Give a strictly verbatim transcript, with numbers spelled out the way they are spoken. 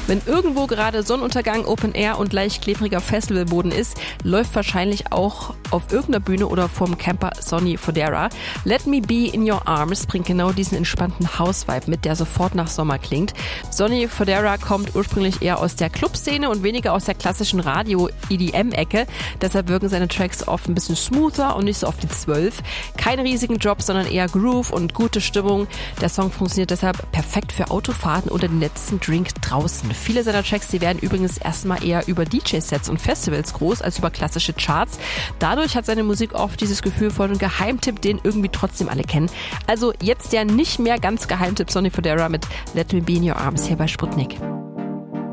Wenn irgendwo gerade Sonnenuntergang, Open Air und leicht klebriger Festivalboden ist, läuft wahrscheinlich auch auf irgendeiner Bühne oder vorm Camper Sonny Fodera. Let Me Be in Your Arms bringt genau diesen entspannten House-Vibe mit, der sofort nach Sommer klingt. Sonny Fodera kommt ursprünglich eher aus der Clubszene und weniger aus der klassischen Radio-E D M-Ecke. Deshalb wirken seine Tracks oft ein bisschen smoother und nicht so auf die zwölf. Keine riesigen Drops, sondern eher Groove und gute Stimmung. Der Song funktioniert deshalb perfekt für Autofahrten oder den letzten Drink draußen. Viele seiner Tracks, die werden übrigens erstmal eher über D J-Sets und Festivals groß als über klassische Charts. Dadurch hat seine Musik oft dieses Gefühl von einem Geheimtipp, den irgendwie trotzdem alle kennen. Also jetzt der nicht mehr ganz Geheimtipp Sonny Fodera mit Let Me Be in Your Arms hier bei Sputnik.